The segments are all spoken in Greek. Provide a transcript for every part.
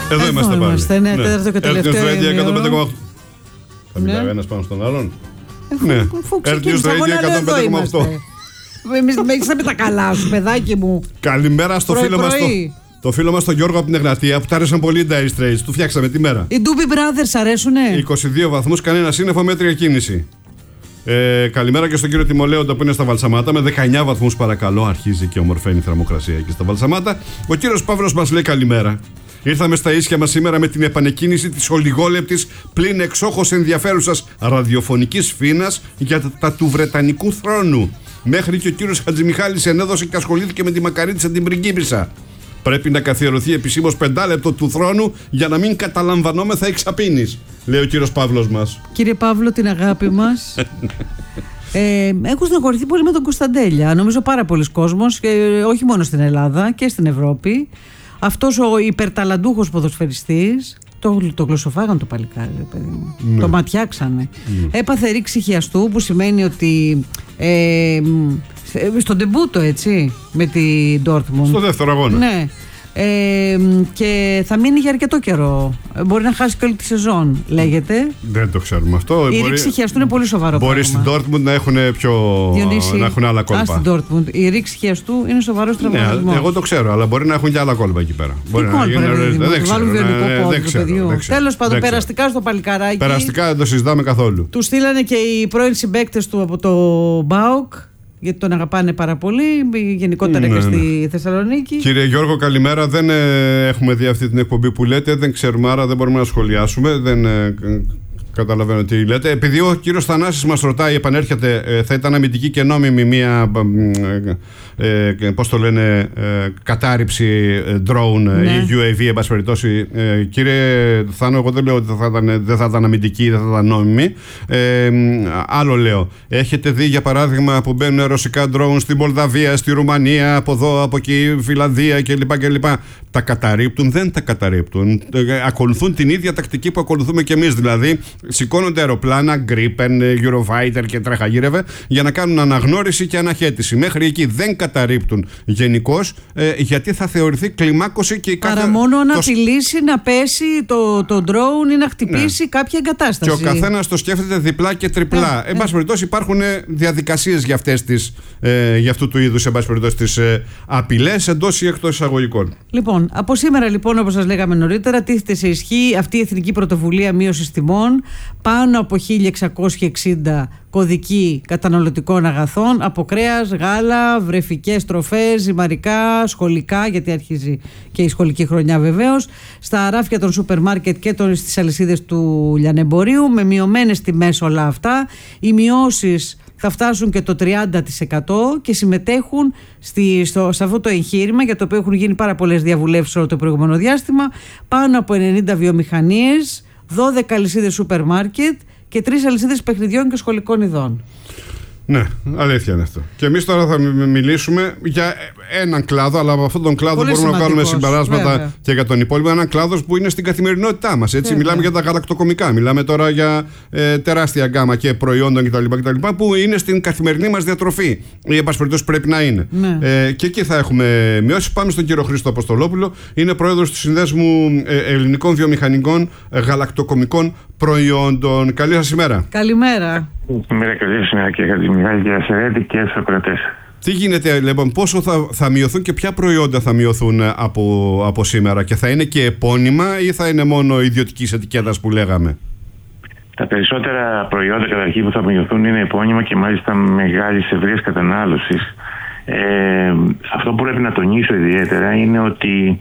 Εδώ είμαστε πάλι. Ναι, τέταρτο και τελευταίο. News Radio 105,8. Θα μιλάει ένας πάνω στον άλλον. Ναι. News Radio 105,8. Εμείς με τα καλά σου, παιδάκι μου. Καλημέρα στο φίλο μας το φίλο μας τον Γιώργο από την Εγνατία που τ' άρεσαν πολύ οι Dire Straits. Του φτιάξαμε τη μέρα. Οι Doobie Brothers αρέσουνε. 22 βαθμούς, κανένα σύννεφο, μέτρια κίνηση. Καλημέρα και στον κύριο Τιμολέοντα που είναι στα Βαλσαμάτα. Με 19 βαθμούς παρακαλώ, αρχίζει και ομορφαίνει η θερμοκρασία εκεί στα Βαλσαμάτα. Ο κύριος Παύλος μας λέει καλημέρα. Ήρθαμε στα ίσια μας σήμερα με την επανεκκίνηση της ολιγόλεπτης πλην εξόχως ενδιαφέρουσας ραδιοφωνικής φίνας για τα του Βρετανικού θρόνου. Μέχρι και ο κύριος Χατζημιχάλης ενέδωσε και ασχολήθηκε με τη μακαρίτσα την πριγκίπισσα. Πρέπει να καθιερωθεί επισήμως 5 λεπτό του θρόνου για να μην καταλαμβανόμεθα εξαπίνης, λέει ο κύριος Παύλος μας. Κύριε Παύλο, την αγάπη μας. Έχω στενοχωρηθεί πολύ με τον Κωνσταντέλια. Νομίζω πάρα πολλοί κόσμος, και όχι μόνο στην Ελλάδα και στην Ευρώπη. Αυτός ο υπερταλαντούχος ποδοσφαιριστής, το γλωσσοφάγαν το παλικάρι, παιδί μου. Ναι. Το ματιάξανε. Έπαθε ρήξη χιαστού, που σημαίνει ότι στον ντεμπούτο, έτσι, με τη Ντόρτμουντ. Στο δεύτερο αγώνα. Ναι. Και θα μείνει για αρκετό καιρό. Μπορεί να χάσει και όλη τη σεζόν, λέγεται. Δεν το ξέρουμε αυτό. Η ρήξη χιαστού είναι πολύ σοβαρό μπορεί πράγμα. στην Ντόρτμουντ να έχουν να έχουν άλλα κόλπα. Στην Ντόρτμουντ η ρήξη χιαστού είναι σοβαρός τραυματισμός. Ναι, εγώ το ξέρω, αλλά μπορεί να έχουν και άλλα κόλπα εκεί πέρα. Μπορεί να βάλουν βιονικό πόδι του παιδιού. Τέλος πάντων, περαστικά στο παλικαράκι. Περαστικά δεν το συζητάμε καθόλου. Του στείλανε και οι πρώην συμπαίκτες του από το ΜΠΑΟΚ, γιατί τον αγαπάνε πάρα πολύ, γενικότερα και στη Θεσσαλονίκη. Κύριε Γιώργο, καλημέρα. Δεν έχουμε δει αυτή την εκπομπή που λέτε, δεν ξέρουμε, άρα δεν μπορούμε να σχολιάσουμε. Δεν καταλαβαίνω τι λέτε. Επειδή ο κύριος Θανάσης μας ρωτάει, επανέρχεται, θα ήταν αμυντική και νόμιμη μία, πώς το λένε, κατάρριψη drone ή UAV, εν πάση περιπτώσει. Κύριε Θάνο, εγώ δεν λέω ότι δεν θα ήταν αμυντική, δεν θα ήταν νόμιμη. Άλλο λέω. Έχετε δει, για παράδειγμα, που μπαίνουν ρωσικά drone στη Μολδαβία, στη Ρουμανία, από εδώ, από εκεί, Φιλανδία κλπ. Τα καταρρίπτουν, δεν τα καταρρίπτουν. Ακολουθούν την ίδια τακτική που ακολουθούμε κι εμείς. Δηλαδή, σηκώνονται αεροπλάνα, Gripen, Eurofighter και τραχαγύρευε για να κάνουν αναγνώριση και αναχέτηση. Μέχρι εκεί δεν καταρρίπτουν γενικώς, γιατί θα θεωρηθεί κλιμάκωση και η κάθε. Άρα μόνο να απειλήσει να πέσει το drone ή να χτυπήσει κάποια εγκατάσταση. Και ο καθένας το σκέφτεται διπλά και τριπλά. Εν πάση περιπτώσει, υπάρχουν διαδικασίες για αυτού του είδους τις απειλές εντός ή εκτός εισαγωγικών. Λοιπόν, από σήμερα, λοιπόν, όπως σας λέγαμε νωρίτερα, τίθεται σε ισχύ αυτή η Εθνική Πρωτοβουλία Μείωσης Τιμών. Πάνω από 1.660 κωδικοί καταναλωτικών αγαθών, από κρέας, γάλα, βρεφικές τροφές, ζυμαρικά, σχολικά, γιατί αρχίζει και η σχολική χρονιά βεβαίως, στα ράφια των σούπερ μάρκετ και στις αλυσίδες του λιανεμπορίου, με μειωμένες τιμές όλα αυτά. Οι μειώσεις θα φτάσουν και το 30% και συμμετέχουν σε αυτό το εγχείρημα, για το οποίο έχουν γίνει πάρα πολλές διαβουλεύσεις όλο το προηγούμενο διάστημα, πάνω από 90 βιομηχανίες, 12 αλυσίδες σούπερ μάρκετ και 3 αλυσίδες παιχνιδιών και σχολικών ειδών. Ναι, αλήθεια είναι αυτό. Και εμείς τώρα θα μιλήσουμε για έναν κλάδο, αλλά από αυτόν τον κλάδο πολύ μπορούμε να κάνουμε συμπεράσματα και για τον υπόλοιπο. Έναν κλάδο που είναι στην καθημερινότητά μας. Μιλάμε για τα γαλακτοκομικά, μιλάμε τώρα για τεράστια γκάμα και προϊόντων κτλ. Που είναι στην καθημερινή μας διατροφή. Ή εν πάση περιπτώσει πρέπει να είναι. Ναι. Και εκεί θα έχουμε μειώσει. Πάμε στον κύριο Χρήστο Αποστολόπουλο. Είναι πρόεδρος του Συνδέσμου Ελληνικών Βιομηχανικών Γαλακτοκομικών Προϊόντων. Καλή σας ημέρα. Καλημέρα. Καλή σας ημέρα, κύριε Χατζημιχάλη, κύριε Σερέτη και στους ακροατές. Τι γίνεται, λοιπόν, πόσο θα μειωθούν και ποια προϊόντα θα μειωθούν από σήμερα, και θα είναι και επώνυμα ή θα είναι μόνο ιδιωτικής ετικέτας που λέγαμε? Τα περισσότερα προϊόντα καταρχήν που θα μειωθούν είναι επώνυμα και μάλιστα μεγάλης ευρείας κατανάλωσης. Αυτό που πρέπει να τονίσω ιδιαίτερα είναι ότι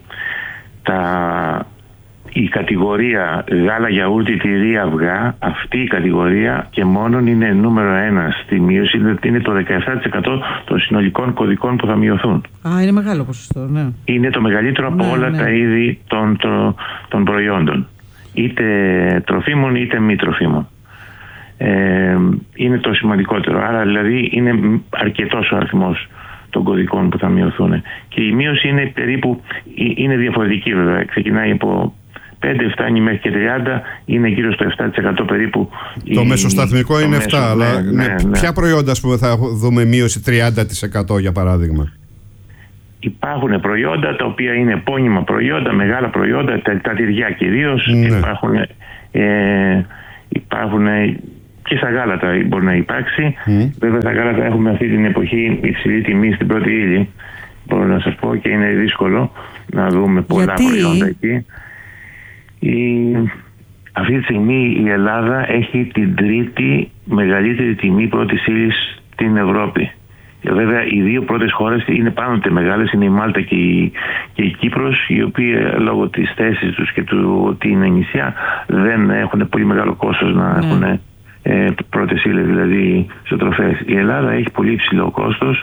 η κατηγορία γάλα, γιαούρτι, τυρί, αυγά, αυτή η κατηγορία και μόνον είναι νούμερο 1 στη μείωση, δηλαδή είναι το 17% των συνολικών κωδικών που θα μειωθούν. Είναι μεγάλο ποσοστό, ναι. Είναι το μεγαλύτερο από όλα τα είδη των προϊόντων. Είτε τροφίμων είτε μη τροφίμων. Είναι το σημαντικότερο. Άρα δηλαδή είναι αρκετός ο αριθμός των κωδικών που θα μειωθούν. Και η μείωση είναι περίπου, είναι διαφορετική βέβαια. Ξεκινάει από 5, φτάνει μέχρι και 30, είναι γύρω στο 7% περίπου. Το μεσοσταθμικό είναι 7, αλλά ποια προϊόντα, ας πούμε, θα δούμε μείωση 30% για παράδειγμα? υπάρχουν προϊόντα τα οποία είναι επώνυμα προϊόντα, μεγάλα προϊόντα, τα τυριά κυρίως. Υπάρχουν και στα γάλατα μπορεί να υπάρξει. Βέβαια στα γάλατα έχουμε αυτή την εποχή υψηλή τιμή στην πρώτη ύλη, μπορώ να σας πω, και είναι δύσκολο να δούμε πολλά προϊόντα εκεί. Αυτή τη στιγμή η Ελλάδα έχει την τρίτη μεγαλύτερη τιμή πρώτης ύλης στην Ευρώπη. Και βέβαια οι δύο πρώτες χώρες είναι πάντοτε μεγάλες, είναι η Μάλτα και η Κύπρος, οι οποίοι λόγω της θέσης τους και του ότι είναι νησιά δεν έχουν πολύ μεγάλο κόστος να έχουν πρώτες ύλες, δηλαδή ζωοτροφές. Η Ελλάδα έχει πολύ υψηλό κόστος.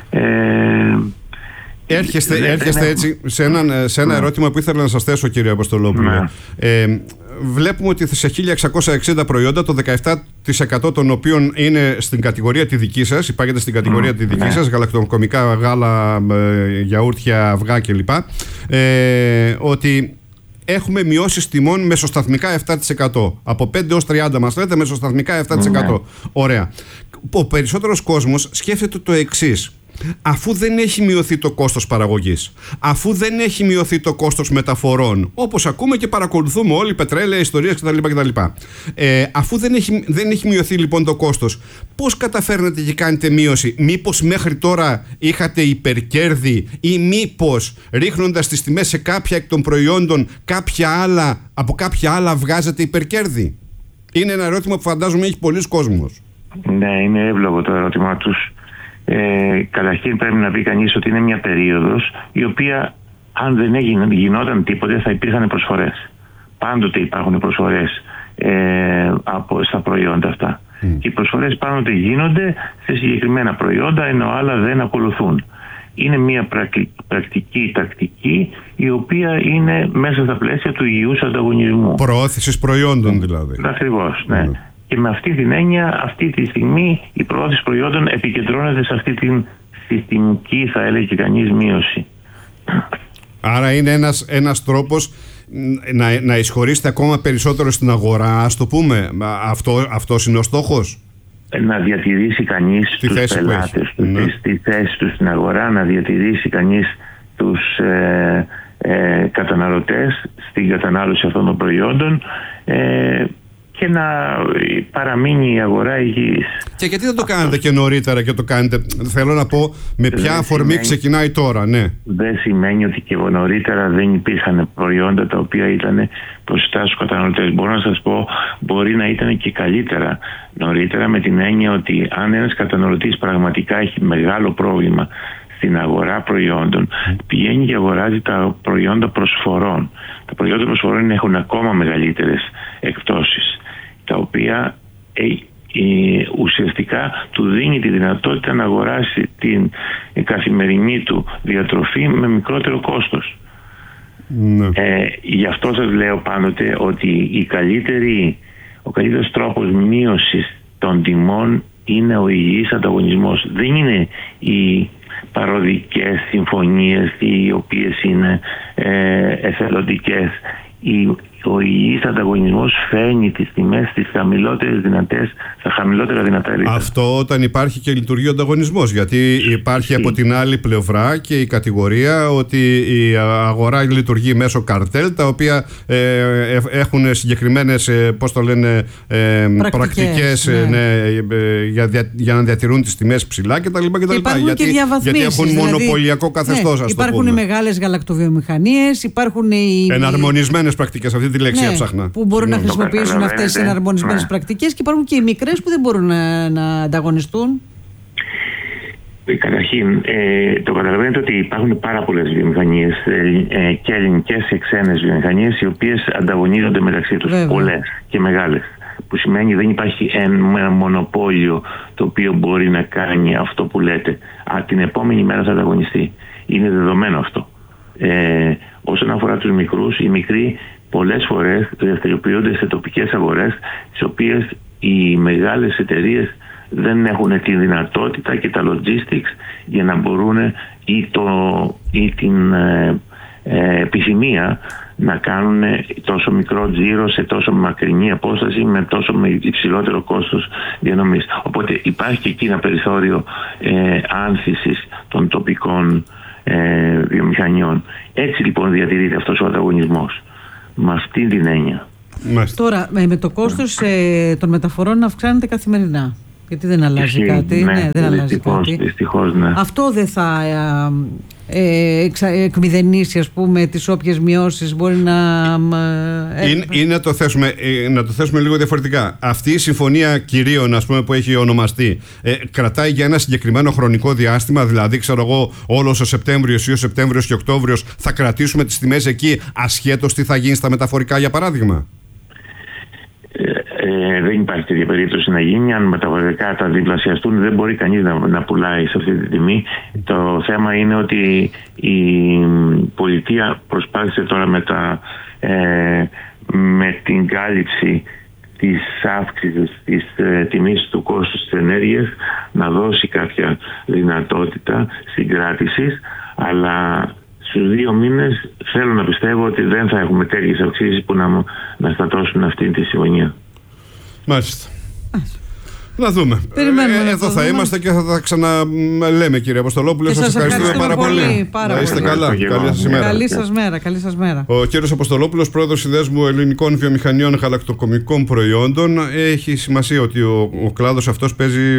Έρχεστε έτσι σε ένα ερώτημα που ήθελα να σας θέσω, κύριε Αποστολόπουλε. Βλέπουμε ότι σε 1660 προϊόντα, το 17% των οποίων είναι στην κατηγορία τη δική σας, υπάγεται στην κατηγορία τη δική σας, γαλακτοκομικά, γάλα, γιαούρτια, αυγά κλπ. Ότι έχουμε μειώσεις τιμών μεσοσταθμικά 7%. Από 5 έως 30 μας λέτε, μεσοσταθμικά 7%. Ωραία. Ο περισσότερος κόσμος σκέφτεται το εξής. Αφού δεν έχει μειωθεί το κόστος παραγωγής, αφού δεν έχει μειωθεί το κόστος μεταφορών, όπως ακούμε και παρακολουθούμε όλοι, πετρέλαια, ιστορίες κτλ. Αφού δεν έχει μειωθεί λοιπόν το κόστος, πώς καταφέρνετε και κάνετε μείωση? Μήπως μέχρι τώρα είχατε υπερκέρδη, ή μήπως ρίχνοντας τις τιμές σε κάποια εκ των προϊόντων από κάποια άλλα βγάζετε υπερκέρδη? Είναι ένα ερώτημα που φαντάζομαι έχει πολλοί κόσμος. Ναι, είναι εύλογο το ερώτημά τους. Καταρχήν πρέπει να πει κανείς ότι είναι μια περίοδος η οποία, αν δεν γινόταν τίποτε, θα υπήρχαν προσφορές. Πάντοτε υπάρχουν προσφορές στα προϊόντα αυτά. Και οι προσφορές πάντοτε γίνονται σε συγκεκριμένα προϊόντα, ενώ άλλα δεν ακολουθούν. Είναι μια πρακτική τακτική η οποία είναι μέσα στα πλαίσια του υγιούς ανταγωνισμού. Προώθησης προϊόντων δηλαδή. Ακριβώς, ναι. Και με αυτή την έννοια, αυτή τη στιγμή η προώθηση προϊόντων επικεντρώνεται σε αυτή την συστημική, θα έλεγε κανείς, μείωση. Άρα είναι ένας τρόπος να εισχωρήσετε ακόμα περισσότερο στην αγορά, ας το πούμε. Αυτός είναι ο στόχος. Να διατηρήσει κανείς τους πελάτες του, τη θέση του στην αγορά, να διατηρήσει κανείς τους καταναλωτές στην κατανάλωση αυτών των προϊόντων, και να παραμείνει η αγορά υγιής. Και γιατί δεν το κάνετε και νωρίτερα και το κάνετε? Θέλω να πω, με ποια αφορμή ξεκινάει τώρα, ναι. Δεν σημαίνει ότι και νωρίτερα δεν υπήρχαν προϊόντα τα οποία ήταν προσιτά στους καταναλωτές. Μπορώ να σας πω, μπορεί να ήταν και καλύτερα νωρίτερα, με την έννοια ότι αν ένας καταναλωτής πραγματικά έχει μεγάλο πρόβλημα στην αγορά προϊόντων, πηγαίνει και αγοράζει τα προϊόντα προσφορών. Τα προϊόντα προσφορών έχουν ακόμα μεγαλύτερες εκπτώσεις, τα οποία ουσιαστικά του δίνει τη δυνατότητα να αγοράσει την καθημερινή του διατροφή με μικρότερο κόστος. Γι' αυτό σας λέω πάντοτε ότι ο καλύτερος τρόπος μείωσης των τιμών είναι ο υγιής ανταγωνισμός. Δεν είναι οι παροδικές συμφωνίες οι οποίες είναι εθελοντικές. Ο υγιής ανταγωνισμός φέρνει τις τιμές στις στα χαμηλότερα δυνατά λίτρα. Αυτό όταν υπάρχει και λειτουργεί ο ανταγωνισμός, γιατί υπάρχει από την άλλη πλευρά και η κατηγορία ότι η αγορά λειτουργεί μέσω καρτέλ, τα οποία έχουν συγκεκριμένες πρακτικές για να διατηρούν τις τιμές ψηλά κτλ. Γιατί έχουν μονοπωλιακό καθεστώς. Υπάρχουν μεγάλες γαλακτοβιομηχανίες, υπάρχουν εναρμονισμένες πρακτικές, αυτή τη λέξη έψαχνα. Που μπορούν να χρησιμοποιήσουν αυτές τις εναρμονισμένες πρακτικές, και υπάρχουν και οι μικρές που δεν μπορούν να ανταγωνιστούν. Καταρχήν, το καταλαβαίνετε ότι υπάρχουν πάρα πολλές βιομηχανίες, και ελληνικές και ξένες βιομηχανίες, οι οποίες ανταγωνίζονται μεταξύ τους. Πολλές και μεγάλες. Που σημαίνει δεν υπάρχει ένα μονοπόλιο το οποίο μπορεί να κάνει αυτό που λέτε. Την επόμενη μέρα θα ανταγωνιστεί. Είναι δεδομένο αυτό. Όσον αφορά τους μικρούς, οι μικροί πολλές φορές δραστηριοποιούνται σε τοπικές αγορές, τις οποίες οι μεγάλες εταιρείες δεν έχουν τη δυνατότητα και τα logistics για να μπορούν ή την επιθυμία να κάνουν τόσο μικρό τζίρο σε τόσο μακρινή απόσταση με τόσο υψηλότερο κόστος διανομής. Οπότε υπάρχει και εκεί ένα περιθώριο άνθησης των τοπικών βιομηχανιών. Έτσι λοιπόν διατηρείται αυτός ο ανταγωνισμός. Με αυτή την έννοια. Τώρα με το κόστος των μεταφορών να αυξάνεται καθημερινά. Γιατί δεν αλλάζει κάτι. Ναι, δεν αλλάζει κάτι. Δυστυχώς, ναι. Αυτό δεν θα εκμηδενήσει, ας πούμε, τις όποιες μειώσεις μπορεί να... Ή να το θέσουμε λίγο διαφορετικά. Αυτή η συμφωνία κυρίων, ας πούμε, που έχει ονομαστεί, κρατάει για ένα συγκεκριμένο χρονικό διάστημα? Δηλαδή, ξέρω εγώ, όλος ο Σεπτέμβριος ή ο Σεπτέμβριος και Οκτώβριος θα κρατήσουμε τις τιμές εκεί, ασχέτως τι θα γίνει στα μεταφορικά, για παράδειγμα? Δεν υπάρχει τέτοια περίπτωση να γίνει. Αν μεταφορικά τα διπλασιαστούν, δεν μπορεί κανείς να πουλάει σε αυτή τη τιμή. Το θέμα είναι ότι η πολιτεία προσπάθησε τώρα με την κάλυψη της αύξησης της τιμής του κόστους της ενέργειας να δώσει κάποια δυνατότητα συγκράτησης, αλλά στους 2 μήνες θέλω να πιστεύω ότι δεν θα έχουμε τέτοιες αυξήσεις που να στατώσουν αυτή τη συμφωνία. Μάλιστα. Να δούμε. Εδώ θα είμαστε και θα τα ξαναλέμε, κύριε Αποστολόπουλε. Σας ευχαριστούμε πάρα πολύ. Να είστε καλά. Καλή σας μέρα. Ο κύριος Αποστολόπουλος, πρόεδρος Συνδέσμου Ελληνικών Βιομηχανιών Γαλακτοκομικών Προϊόντων. Έχει σημασία ότι ο κλάδος αυτός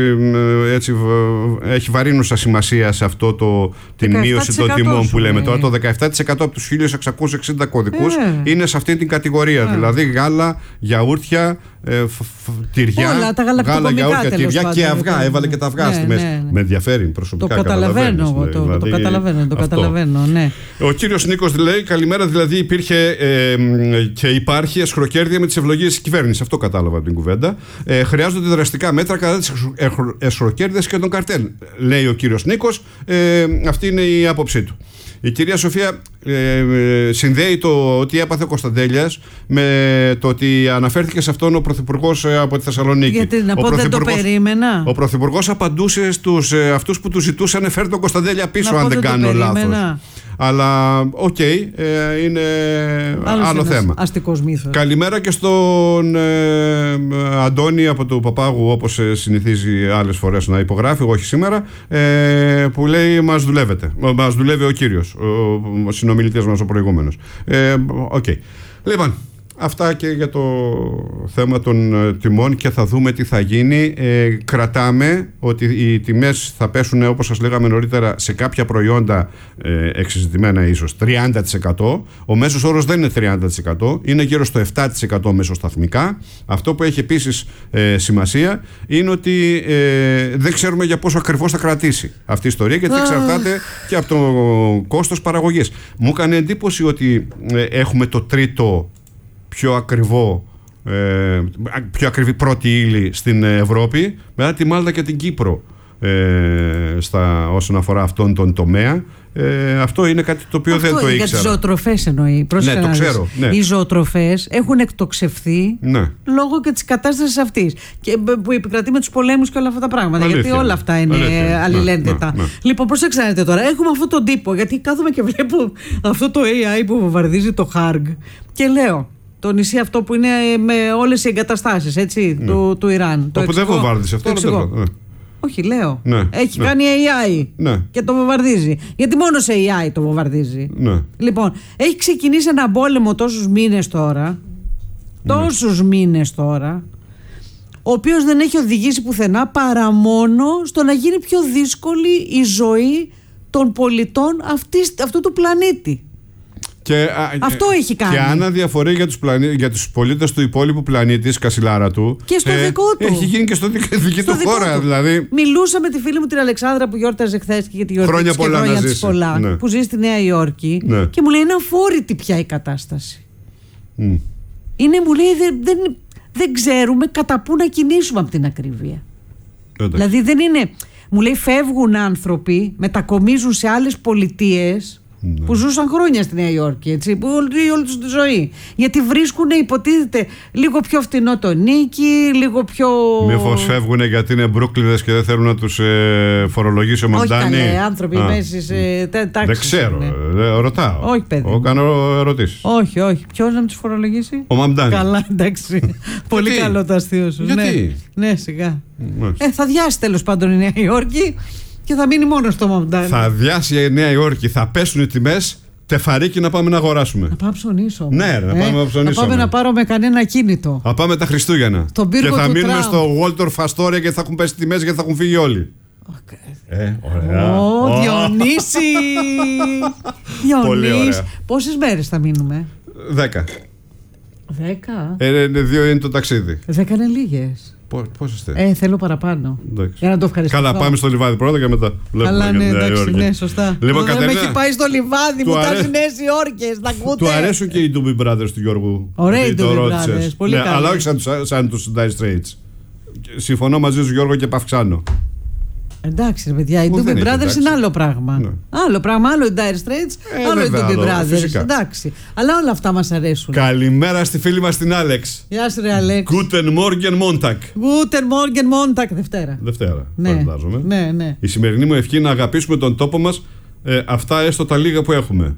έχει βαρύνουσα σημασία σε αυτό την μείωση των τιμών που λέμε τώρα. Το 17% από τους 1660 κωδικούς είναι σε αυτή την κατηγορία. Δηλαδή γάλα, γιαούρτια, τυριά, όλα τα γαλακτοκομικά, τυριά και αυγά. Έβαλε και τα αυγά στη μέση. Με ενδιαφέρει προσωπικά. Το καταλαβαίνω. Το καταλαβαίνω, ναι. Ο κύριος Νίκος λέει: καλημέρα, δηλαδή υπήρχε και υπάρχει εσχροκέρδεια με τις ευλογίες της κυβέρνησης. Αυτό κατάλαβα από την κουβέντα. Χρειάζονται δραστικά μέτρα κατά τις εσχροκέρδειες και των καρτέλ, λέει ο κύριος Νίκος. Αυτή είναι η άποψή του. Η κυρία Σοφία συνδέει το ότι έπαθε ο Κωνσταντέλιας με το ότι αναφέρθηκε σε αυτόν ο Πρωθυπουργός από τη Θεσσαλονίκη. Γιατί να πω δεν το περίμενα. Ο Πρωθυπουργός απαντούσε στους αυτούς που του ζητούσαν φέρει τον Κωνσταντέλια πίσω, αν δεν κάνω λάθος. Αλλά είναι άλλο θέμα. Αστικός μύθος. Καλημέρα και στον Αντώνη από το Παπάγου, όπως συνηθίζει άλλες φορές να υπογράφει, όχι σήμερα, που λέει μας δουλεύετε. Μας δουλεύει ο κύριος, ο συνομιλητής μας ο προηγούμενος. Λοιπόν, αυτά και για το θέμα των τιμών και θα δούμε τι θα γίνει. Κρατάμε ότι οι τιμές θα πέσουν, όπως σας λέγαμε νωρίτερα, σε κάποια προϊόντα εξεζητημένα ίσως 30%. Ο μέσος όρος δεν είναι 30%, είναι γύρω στο 7% μεσοσταθμικά. Αυτό που έχει επίσης σημασία είναι ότι δεν ξέρουμε για πόσο ακριβώς θα κρατήσει αυτή η ιστορία, γιατί εξαρτάται και από το κόστος παραγωγής. Μου έκανε εντύπωση ότι έχουμε το τρίτο πιο ακριβή πρώτη ύλη στην Ευρώπη, μετά τη Μάλτα και την Κύπρο όσον αφορά αυτόν τον τομέα. Αυτό είναι κάτι το οποίο δεν το ήξερα. Για τις ζωοτροφές εννοεί. Ναι, το ξέρω. Ναι. Οι ζωοτροφές έχουν εκτοξευθεί λόγω και της κατάστασης αυτής που επικρατεί με τους πολέμους και όλα αυτά τα πράγματα. Αλήθεια, γιατί όλα αυτά είναι αλληλένδετα. Λοιπόν, προσέξτε τώρα. Έχουμε αυτόν τον τύπο, γιατί κάθομαι και βλέπω αυτό το AI που βομβαρδίζει το Χάργκ και λέω. Το νησί αυτό που είναι με όλες οι εγκαταστάσεις, έτσι, του Ιράν. Όπου δεν βομβάρδισε αυτό. Όχι, λέω. Έχει κάνει AI και το βομβαρδίζει. Γιατί μόνο σε AI το βομβαρδίζει. Λοιπόν, έχει ξεκινήσει ένα πόλεμο τόσους μήνες τώρα, ο οποίος δεν έχει οδηγήσει πουθενά παρά μόνο στο να γίνει πιο δύσκολη η ζωή των πολιτών αυτού του πλανήτη. Αυτό έχει κάνει. Και αν αδιαφορεί για τους πολίτες του υπόλοιπου πλανήτη, σκασιλάρα του. Και στο δικό του. Έχει γίνει και στο δική του χώρα. Δηλαδή. Μιλούσα με τη φίλη μου την Αλεξάνδρα που γιόρταζε χθες και για τη γιορτή της και χρόνια της πολλά. Που ζει στη Νέα Υόρκη. Και μου λέει είναι αφόρητη πια η κατάσταση. Μου λέει δεν ξέρουμε κατά πού να κινήσουμε από την ακρίβεια. Δηλαδή δεν είναι. Μου λέει φεύγουν άνθρωποι, μετακομίζουν σε άλλες πολιτείες. Που ζούσαν χρόνια στη Νέα Υόρκη, έτσι, που όλη τους τη ζωή. Γιατί βρίσκουν, υποτίθεται, λίγο πιο φτηνό το νίκη, λίγο πιο. Μήπως φεύγουν γιατί είναι Μπρούκλινες και δεν θέλουν να τους φορολογήσει ο Μαμντάνη. Όχι, καλέ, άνθρωποι μέση τάξη. Δεν ξέρω, ρωτάω. Όχι, παιδί. Κάνω ερωτήσεις. Όχι. Ποιος να τους φορολογήσει? Ο Μαμντάνη. Καλά, εντάξει. Πολύ καλό το αστείο σου. Γιατί? Ναι, σιγά. Θα διάσει τέλος πάντων η Νέα Υόρκη. και θα μείνει μόνο στο Μοντάν. Θα αδειάσει η Νέα Υόρκη, θα πέσουν οι τιμές. Τεφαρίκι να πάμε να αγοράσουμε. Να πάμε ψωνίσω. Ναι, να πάμε να ψωνίσουμε. Να πάμε να πάρουμε κανένα κίνητο. Να πάμε τα Χριστούγεννα. Και θα μείνουμε Τραμπ. στο Waldorf Astoria και θα έχουν πέσει τιμές γιατί θα έχουν φύγει όλοι. Ωραία. Διονύση! Πολύ ωραία. Πόσες μέρες θα μείνουμε? 10. 10? 2 είναι το ταξίδι. 10 είναι λίγες. Πόσες θες? Θέλω παραπάνω. Εντάξει. Για να το ευχαριστήσω. Καλά, πάμε στο λιβάδι πρώτα και μετά. Καλά, ναι, εντάξει, ναι, σωστά. Λοιπόν, δεν με έχει πάει στο λιβάδι, μου τα Νέες Υόρκες. Τα ακούτε. Του αρέσουν και οι Doobie Brothers του Γιώργου. Ωραία οι Doobie Brothers. Πολύ καλά. Αλλά όχι σαν τους Dire Straits. Συμφωνώ μαζί σου, Γιώργο, και παυξάνω. Εντάξει, ρε παιδιά, οι Doobie Brothers είναι άλλο πράγμα. Ναι. Άλλο πράγμα, άλλο οι Dire Straits, άλλο οι Doobie Brothers. Φυσικά. Εντάξει. Αλλά όλα αυτά μας αρέσουν. Καλημέρα στη φίλη μας την Άλεξ. Γεια σου, ρε Αλέξ. Guten Morgen Montag. Guten Morgen Montag, Δευτέρα. Ναι. Φαντάζομαι. Ναι. Η σημερινή μου ευχή είναι να αγαπήσουμε τον τόπο μας, αυτά έστω τα λίγα που έχουμε.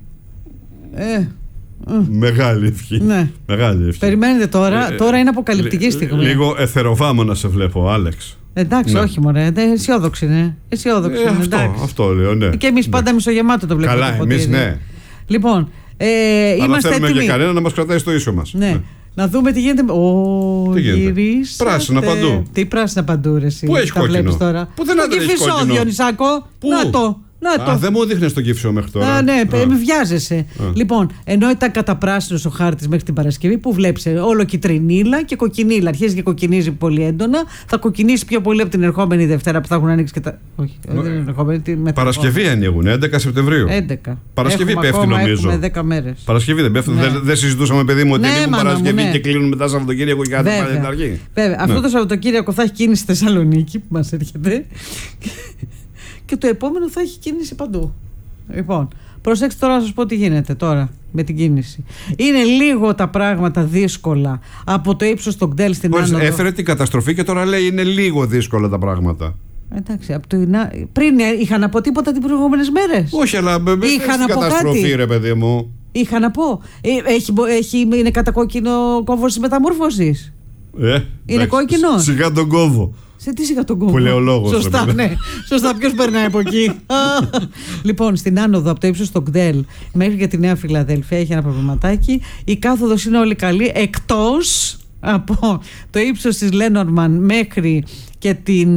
Μεγάλη ευχή. Ναι. Μεγάλη ευχή. Περιμένετε τώρα. Τώρα είναι αποκαλυπτική στιγμή. Λίγο εθεροβάμω να σε βλέπω, Άλεξ. Εντάξει, όχι μωρέ, αισιόδοξη είναι. Αυτό λέω, ναι. Και εμείς πάντα μισογεμάτο το βλέπουμε. Καλά, εμείς ναι. Λοιπόν, είμαστε θέλουμε έτοιμοι. και κανένα να μας κρατάει στο ίσιο μας. Ναι. Να δούμε τι γίνεται. Γυρίσατε. Πράσινα παντού. Τι πράσινα παντού, ρε εσύ. Πού έχει κόκκινο? Τώρα. Πού δεν άντρε έχει κόκκινο? Διονυσάκο. Πού? Να το. Δεν μου δείχνες το Κύφσιο μέχρι τώρα. Ναι, μη βιάζεσαι. Λοιπόν, ενώ ήταν καταπράσινος ο χάρτης μέχρι την Παρασκευή, που βλέπεις όλο κυτρινίλα και κοκκινίλα. Αρχίζει και κοκκινίζει πολύ έντονα. Θα κοκκινήσει πιο πολύ από την ερχόμενη Δευτέρα που θα έχουν ανοίξει και τα. Όχι, δεν είναι ερχόμενη. Παρασκευή ανοίγουν, 11 Σεπτεμβρίου. 11. Παρασκευή πέφτει, νομίζω. Έχουμε 10 μέρες. Παρασκευή δεν πέφτει. Δεν συζητούσαμε, παιδί μου, ότι ανοίγουν Παρασκευή και κλείνουν μετά Σαββατοκύριακο και κάθε Παρασκευή. Βέβαια. Αυτό το Σαββατοκύριακο θα έχει κίνηση στη Θεσσαλονίκη που μας έρχεται. Και το επόμενο θα έχει κίνηση παντού. Λοιπόν, προσέξτε τώρα να σας πω τι γίνεται τώρα με την κίνηση. Είναι λίγο τα πράγματα δύσκολα από το ύψος των κτέλ στην άνοδο. Έφερε την καταστροφή και τώρα λέει είναι λίγο δύσκολα τα πράγματα. Εντάξει, πριν είχα να πω τίποτα τις προηγούμενες μέρες? Όχι, αλλά είχα να πω καταστροφή, κάτι. Ρε παιδί μου. Είχα να πω. Είναι κατά κόκκινο κόμβος της μεταμόρφωσης. Είναι κόκκινο. Σιγά τον κόβο. Σε τι σιγά τον κόμβο? Που λέει ο λόγος. Σωστά, ναι. Σωστά, ποιος περνάει από εκεί? Λοιπόν, στην άνοδο από το ύψος των Κτέλ μέχρι και τη Νέα Φιλαδέλφια έχει ένα προβληματάκι. Η κάθοδος είναι όλη καλή, εκτός από το ύψος της Λένορμαν μέχρι και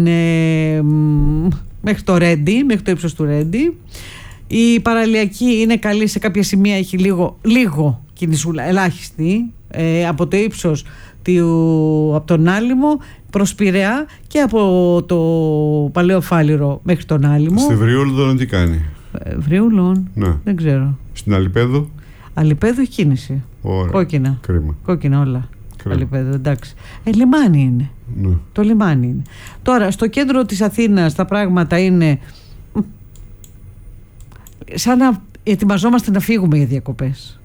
μέχρι το Ρέντι, μέχρι το ύψος του Ρέντι. Η παραλιακή είναι καλή, σε κάποια σημεία έχει λίγο κινησούλα, ελάχιστη, από το ύψος από τον Άλυμο προς Πειραιά και από το Παλαιό Φάληρο μέχρι τον Άλυμο. Στη Βριούλων τι κάνει? Βριούλων, ναι. Δεν ξέρω. Στην Αλιπέδου? Αλιπέδου έχει κίνηση. Ωραία. Κόκκινα. Κρίμα. Κόκκινα όλα. Κρίμα. Αλιπέδου, εντάξει. Λιμάνι είναι. Ναι. Το λιμάνι είναι. Τώρα, στο κέντρο της Αθήνας τα πράγματα είναι σαν να ετοιμαζόμαστε να φύγουμε για διακοπές.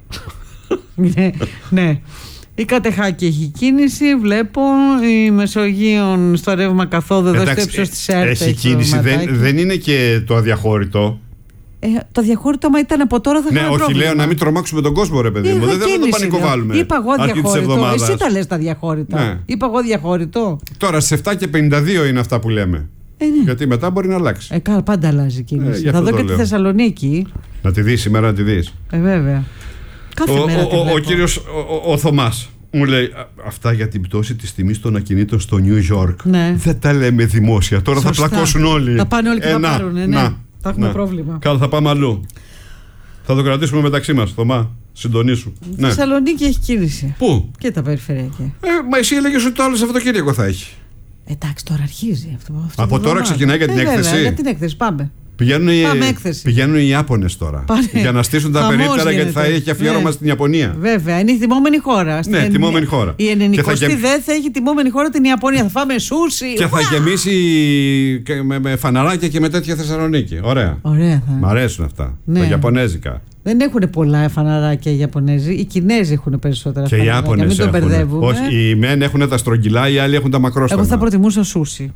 Ναι. Η Κατεχάκη έχει κίνηση, βλέπω. Η Μεσογείων στο ρεύμα καθόδου εδώ στο ύψος της ΕΡΤ έχει κίνηση. Δεν είναι και το αδιαχώρητο. Το αδιαχώρητο, άμα ήταν από τώρα θα είχαμε πρόβλημα. Όχι, λέω να μην τρομάξουμε τον κόσμο, ρε παιδί μου. Δεν θα το πανικοβάλουμε. Είπα εγώ αδιαχώρητο. Εσύ τα λες τα αδιαχώρητα. Ναι. Είπα εγώ αδιαχώρητο. Τώρα στις 7:52 είναι αυτά που λέμε. Ναι. Γιατί μετά μπορεί να αλλάξει. Πάντα αλλάζει η κίνηση. Θα δω και τη Θεσσαλονίκη. Να τη δεις σήμερα, να τη δεις. Βέβαια. Ο κύριος ο Θωμάς μου λέει αυτά για την πτώση της τιμής των ακινήτων στο New York. Ναι. Δεν τα λέμε δημόσια. Τώρα σωστά. Θα πλακώσουν όλοι. Θα πάνε όλοι και θα πάρουν. Ναι. Θα έχουμε πρόβλημα. Καλά, θα πάμε αλλού. Θα το κρατήσουμε μεταξύ μας. Θωμά, συντονίσου. Η Θεσσαλονίκη έχει κίνηση. Πού? Και τα περιφερειακά. Μα εσύ έλεγες ότι το άλλο Σαββατοκύριακο θα έχει. Εντάξει, τώρα αρχίζει αυτό. Από τώρα ξεκινάει για την έκθεση. Για την έκθεση, πάμε. Πηγαίνουν οι Ιάπωνες τώρα. Για να στήσουν τα περίπτερα, γιατί θα έχει αφιέρωμα στην Ιαπωνία. Βέβαια, είναι η τιμόμενη χώρα. Ναι, τιμόμενη χώρα. Η 90η δεν θα έχει τιμόμενη χώρα την Ιαπωνία. Θα φάμε σούσι. Και θα γεμίσει με φαναράκια και με τέτοια Θεσσαλονίκη. Ωραία. Μ' αρέσουν αυτά. Τα Ιαπωνέζικα. Δεν έχουν πολλά φαναράκια οι Ιαπωνέζοι. Οι Κινέζοι έχουν περισσότερα και φαναράκια. Μην τον μπερδεύουμε. Όχι, οι μεν έχουν τα στρογγυλά, οι άλλοι έχουν τα μακρόσταγμα. Εγώ θα προτιμούσα σούσι.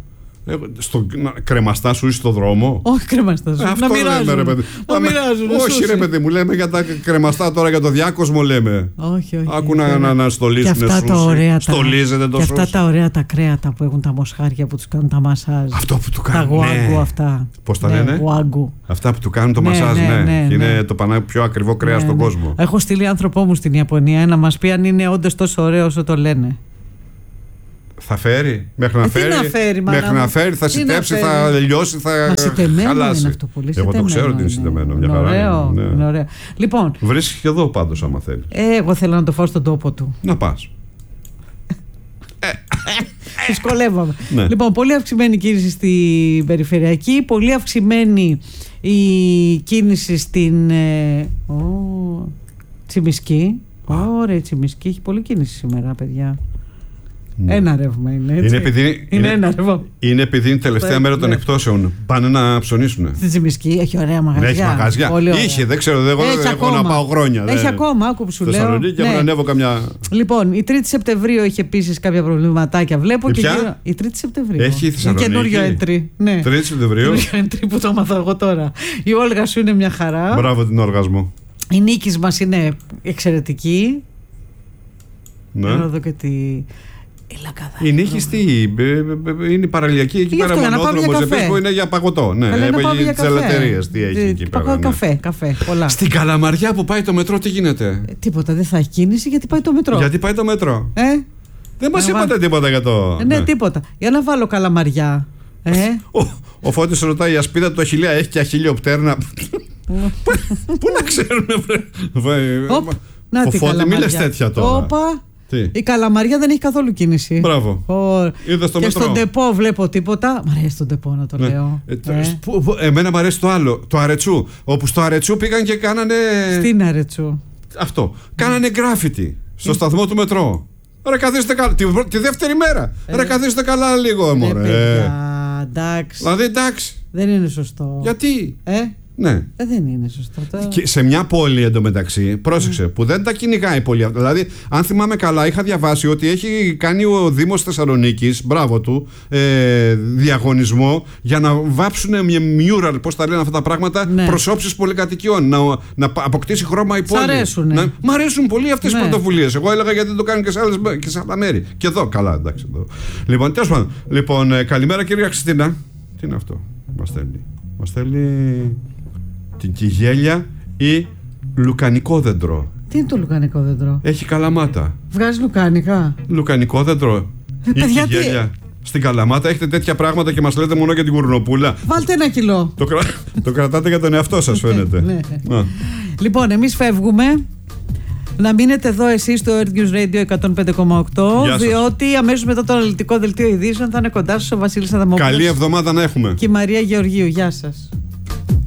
Κρεμαστά σου ή στο δρόμο. Όχι κρεμαστά σου. Αυτό Να μοιράζουν. λέμε, ρε παιδί. Όχι, ρε παιδί μου, λέμε για τα κρεμαστά τώρα, για το διάκοσμο λέμε. Όχι. Άκου να στολίσουν σούσι. Στολίζεται το σούσι. Και αυτά τα ωραία τα κρέατα που έχουν τα μοσχάρια που τους κάνουν τα μασάζ. Αυτό που του κάνουν. Τα γουάγκου αυτά. Πώς τα λένε? Γουάγκου. Αυτά που του κάνουν το μασάζ, ναι. Είναι το πιο ακριβό κρέας στον κόσμο. Έχω στείλει άνθρωπό μου στην Ιαπωνία να μας πει αν είναι όντως τόσο ωραίο όσο το λένε. Θα φέρει, μέχρι να φέρει, θα σιτέψει, θα λιώσει, θα χαλάσει. Είναι αυτό, πολύ εγώ το ξέρω ότι είναι συντεμένο. Μια χαρά. Είναι ωραίο. Λοιπόν, βρίσκει και εδώ πάντως άμα θέλει. Εγώ θέλω να το φάω στον τόπο του. Να πας. Δυσκολεύομαι. Λοιπόν, πολύ αυξημένη κίνηση στην περιφερειακή, πολύ αυξημένη η κίνηση στην Τσιμισκή. Ωραία, η Τσιμισκή έχει πολλή κίνηση σήμερα, παιδιά. Ένα ρεύμα είναι, έτσι. Είναι επειδή είναι τελευταία μέρα των εκπτώσεων. Πάνε να ψωνίσουν. Στη Τσιμισκή έχει ωραία μαγαζιά. Έχει μαγαζιά. Είχε, δεν ξέρω, δεν έχω να πάω χρόνια. Έχει ακόμα, άκου που σου λέω. Θεσσαλονίκη και ανέβω καμιά. Λοιπόν, η 3η Σεπτεμβρίου έχει επίσης κάποια προβληματάκια. Βλέπω και η 3η Σεπτεμβρίου. Έχει Θεσσαλονίκη. Καινούριο entry. 3η Σεπτεμβρίου. Καινούριο entry που το μάθω εγώ τώρα. Η Όλγα σου είναι μια χαρά. Μπράβο την Όργασμο. Η νίκη μας είναι εξαιρετική. Ναι. Εδώ και τη. Η νίκη είναι παραλιακή εκεί πέρα. Μονόδρομος που είναι για παγωτό. Ναι, για τις ελευθερίες. Τι έχει εκεί πέρα. Καφέ, πολλά. Στην Καλαμαριά που πάει το μετρό, τι γίνεται? Τίποτα, δεν θα έχει κίνηση γιατί πάει το μετρό. Γιατί πάει το μετρό. Δεν μας είπατε τίποτα για το. Ναι, τίποτα. Για να βάλω Καλαμαριά. Ο Φώτης ρωτάει, η ασπίδα του Αχιλλέα έχει και αχιλλιοπτέρνα. Πού να ξέρουν, βρε. Φώτη, μη λες τέτοια τώρα. Η Καλαμαριά δεν έχει καθόλου κίνηση. Μπράβο. Είδες το και μετρό. στον Τεπό βλέπω τίποτα. Μ' αρέσει τον Τεπό να το λέω. Εμένα μου αρέσει το άλλο, το Αρετσού. Όπου στο Αρετσού πήγαν και κάνανε. Στην Αρετσού. Αυτό. Κάνανε γκράφιτι στο σταθμό του μετρό. Ρε καθίστε καλά. Τη δεύτερη μέρα. Ρε καθίστε καλά λίγο, μωρέ. Εντάξει. Δηλαδή εντάξει. Δεν είναι σωστό. Γιατί? Ναι. Δεν είναι σωστό. Και σε μια πόλη εντωμεταξύ, πρόσεξε, που δεν τα κυνηγάει πολύ. Δηλαδή, αν θυμάμαι καλά, είχα διαβάσει ότι έχει κάνει ο Δήμος Θεσσαλονίκης, μπράβο του, διαγωνισμό για να βάψουν μια mural, πώς τα λένε αυτά τα πράγματα, προς όψεις πολυκατοικιών. Να αποκτήσει χρώμα η πόλη. Μ' αρέσουν πολύ αυτές τις πρωτοβουλίες. Εγώ έλεγα γιατί δεν το κάνουν και σε άλλα μέρη. Και εδώ, καλά, εντάξει. Εδώ. Λοιπόν, τέλος πάντων. Λοιπόν, καλημέρα κυρία Χριστίνα. Τι είναι αυτό, μας στέλνει. Την Κιγέλια ή λουκανικό δέντρο. Τι είναι το λουκανικό δέντρο? Έχει Καλαμάτα. Βγάζει λουκάνικα. Λουκανικό δέντρο ή Κιγέλια. Στην Καλαμάτα έχετε τέτοια πράγματα και μας λέτε μόνο για την κουρνοπούλα. Βάλτε 1 κιλό. Το κρατάτε για τον εαυτό σας, φαίνεται. Ναι. Λοιπόν, εμείς φεύγουμε. Να μείνετε εδώ εσείς στο Earth News Radio 105,8, διότι αμέσως μετά το αναλυτικό δελτίο ειδήσεων θα είναι κοντά σας ο Βασίλης Αδαμόπουλος. Καλή εβδομάδα να έχουμε. Και η Μαρία Γεωργίου. Γεια σας.